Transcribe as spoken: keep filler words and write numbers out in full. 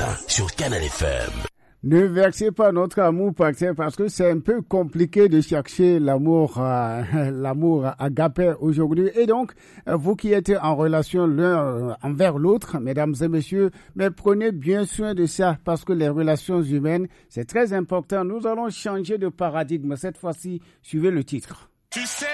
matin sur Canal F M. Ne versez pas notre amour par terre parce que c'est un peu compliqué de chercher l'amour, euh, l'amour agapé aujourd'hui. Et donc, vous qui êtes en relation l'un envers l'autre, mesdames et messieurs, mais prenez bien soin de ça parce que les relations humaines, c'est très important. Nous allons changer de paradigme. Cette fois-ci, suivez le titre. Tu sais